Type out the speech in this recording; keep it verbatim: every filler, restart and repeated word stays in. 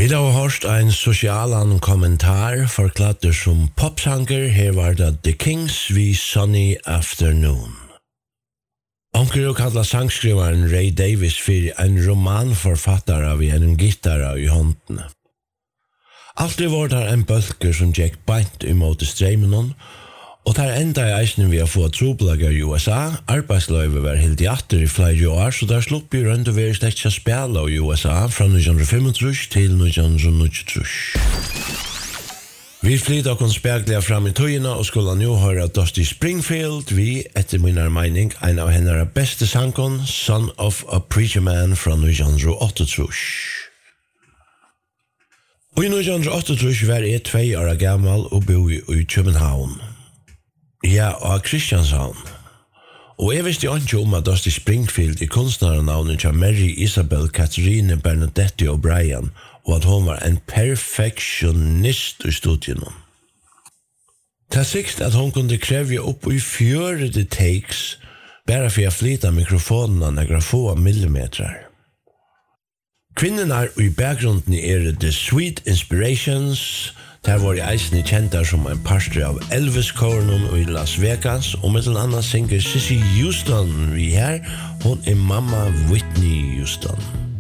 Vi har hørt en sosialan kommentar forklatter som popsanger. Her var det The Kings vi Sunny Afternoon. Onkel og kallar sangskrivaren Ray Davis for en romanforfatter av en gitarra i hånden. Alltid var det en bølger som gikk beint imot streimen, og der enda i eisen vi har fått trobelager i U S A, arbeidsløyve var helt i atter i flere år, så der slupp vi rundt og være slett å spille i U S A fra nitton fem til nitton nitti. Vi flyttet oss speglige fram i tøyene og skulle nå høre Dusty Springfield, vi, etter min mening, en av hennes beste sanger, Son of a Preacher Man fra nitton åttiåtte. Og i nitton åttiåtte var jeg tvei år gammel og bo i København. Ja, og Kristianshavn. Og jeg visste ikke om at Dusty Springfield i kunstnernavnet til Mary Isabel Catherine Bernadette O'Brien, og at hun var en perfektionist i studien. Det er sikkert at hun kunne kreve opp i fjørede takes, bare for å flytte mikrofonene noen få millimeter. Kvinnerne i bakgrunden er The Sweet Inspirations. Der var jeg eisen kjent som en pastor av Elvis-kåren i Las Vegas, og med en annen synger Sissy Houston vi her. Hun er mamma Whitney Houston.